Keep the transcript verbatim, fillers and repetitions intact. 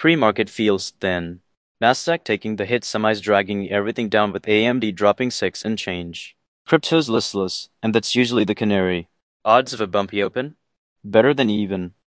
Pre-market feels thin. Nasdaq taking the hit, semis dragging everything down with A M D dropping six and change. Crypto's listless, and that's usually the canary. Odds of a bumpy open? Better than even.